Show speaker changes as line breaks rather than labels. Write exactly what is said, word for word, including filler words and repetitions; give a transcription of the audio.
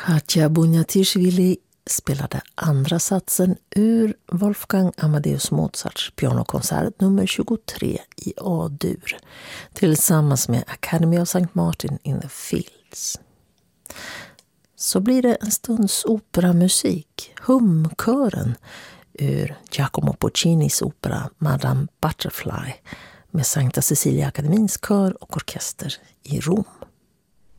Katja Bunjatishvili spelade andra satsen ur Wolfgang Amadeus Mozarts pianokonsert nummer tjugotre i A-dur tillsammans med Academy of Saint Martin in the Fields. Så blir det en stunds operamusik, humkören ur Giacomo Puccinis opera Madame Butterfly med Sankta Cecilia Akademins kör och orkester i Rom.